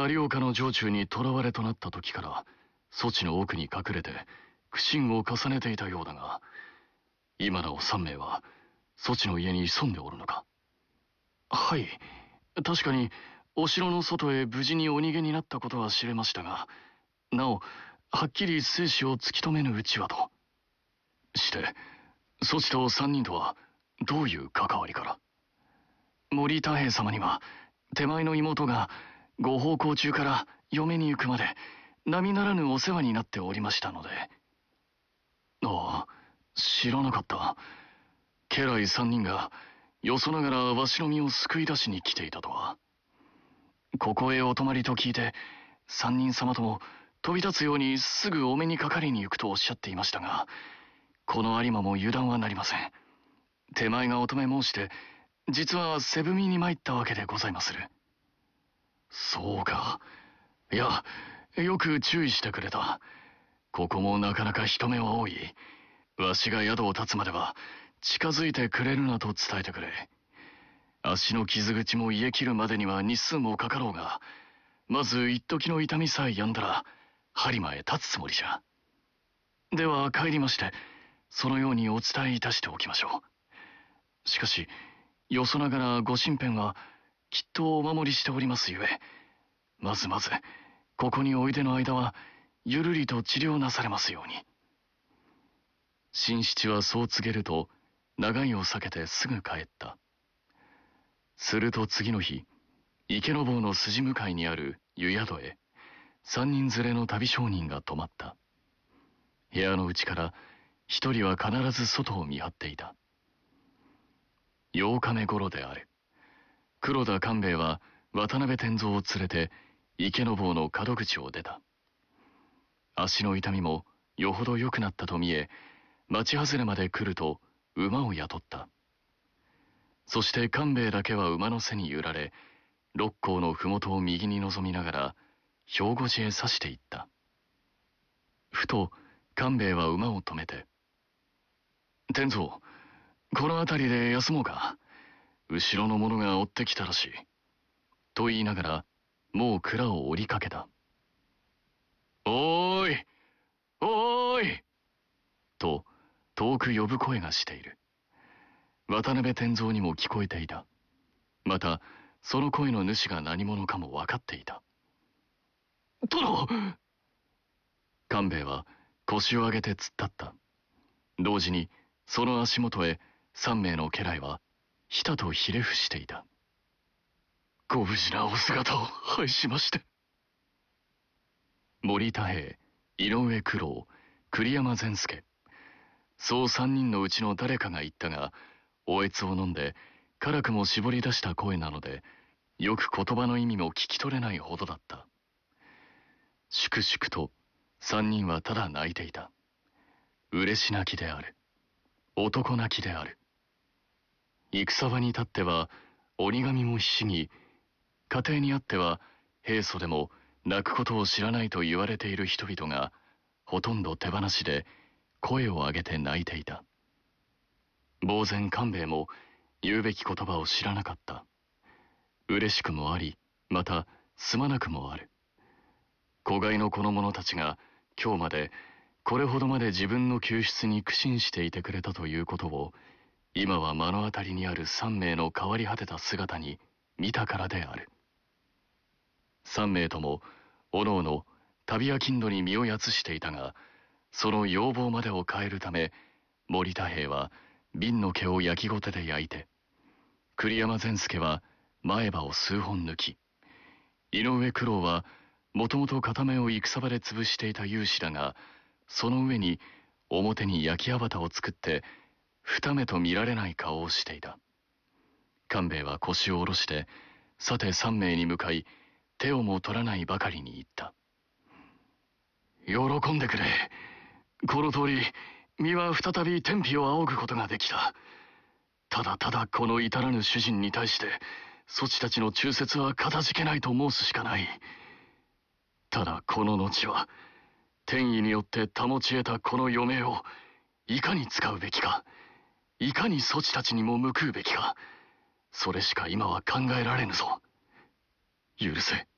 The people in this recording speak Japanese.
有岡の城中に囚われとなった時からそちの奥に隠れて苦心を重ねていたようだが、今なお3名はそちの家に潜んでおるのか？はい、確かにお城の外へ無事にお逃げになったことは知れましたが、なおはっきり生死を突き止めぬうちはとして、そちと3人とはどういう関わりから？森太兵衛様には手前の妹がご奉公中から嫁に行くまで並ならぬお世話になっておりましたので。ああ、知らなかった。家来3人がよそながらわしの身を救い出しに来ていたとは。ここへお泊まりと聞いて3人様とも飛び立つようにすぐお目にかかりに行くとおっしゃっていましたが、この有馬も油断はなりません。手前がお止め申して実は背踏みに参ったわけでございまする。そうか。いや、よく注意してくれた。ここもなかなか人目は多い。わしが宿を立つまでは近づいてくれるなと伝えてくれ。足の傷口も癒え切るまでには日数もかかろうが、まず一時の痛みさえ止んだら播磨へ立つつもりじゃ。では帰りましてそのようにお伝えいたしておきましょう。しかしよそながらご身辺はきっとお守りしておりますゆえ、まずここにおいでの間はゆるりと治療なされますように。新七はそう告げると長いを避けてすぐ帰った。すると次の日、池坊の筋向かいにある湯宿へ3人連れの旅商人が泊まった。部屋の内から一人は必ず外を見張っていた。8日目頃である。黒田官兵衛は渡辺天蔵を連れて池坊の門口を出た。足の痛みもよほど良くなったと見え、町外れまで来ると馬を雇った。そして官兵衛だけは馬の背に揺られ、六甲の麓を右に望みながら兵庫寺へ指していった。ふと官兵衛は馬を止めて、天蔵、この辺りで休もうか。後ろの者が追ってきたらしい。と言いながらもう蔵を降りかけた。おーい、おーいと遠く呼ぶ声がしている。渡辺天蔵にも聞こえていた。またその声の主が何者かも分かっていた。殿！官兵衛は腰を上げて突っ立った。同時にその足元へ3名の家来はひたとひれ伏していた。ご無事なお姿を拝しまして。森太兵衛、井上九郎、栗山善助、そう3人のうちの誰かが言ったが、おえつを飲んで辛くも絞り出した声なので、よく言葉の意味も聞き取れないほどだった。粛々と3人はただ泣いていた。嬉し泣きである。男泣きである。戦場に立っては鬼神もひしぎ、家庭にあっては平素でも泣くことを知らないと言われている人々がほとんど手放しで声を上げて泣いていた。呆然官兵衛も言うべき言葉を知らなかった。嬉しくもあり、またすまなくもある。子飼いの子の者たちが今日までこれほどまで自分の救出に苦心していてくれたということを、今は目の当たりにある3名の変わり果てた姿に見たからである。3名ともおのおの旅商人に身をやつしていたが、その要望までを変えるため森太兵衛は瓶の毛を焼きごてで焼いて、栗山善助は前歯を数本抜き、井上九郎はもともと片目を戦場で潰していた勇士だが、その上に表に焼き粟田を作って二目と見られない顔をしていた。官兵衛は腰を下ろしてさて3名に向かい手をも取らないばかりに言った。喜んでくれ。この通り身は再び天日を仰ぐことができた。ただただこの至らぬ主人に対してそちたちの忠説はかたじけないと申すしかない。ただこの後は天意によって保ち得たこの余命をいかに使うべきか、いかにそちたちにも報うべきか、それしか今は考えられぬぞ。許せ。